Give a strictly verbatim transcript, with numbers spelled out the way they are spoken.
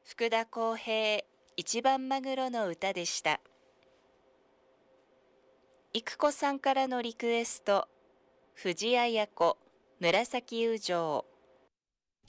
福田康平一番マグロの歌でした。育子さんからのリクエスト、藤あや子、紫友情。